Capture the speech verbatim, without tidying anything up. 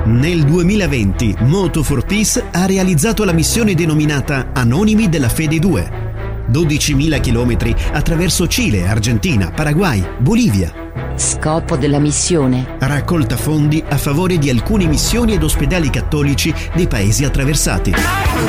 Nel duemilaventi Moto for Peace ha realizzato la missione denominata Anonimi della Fede due. dodicimila chilometri attraverso Cile, Argentina, Paraguay, Bolivia. Scopo della missione: raccolta fondi a favore di alcune missioni ed ospedali cattolici dei paesi attraversati.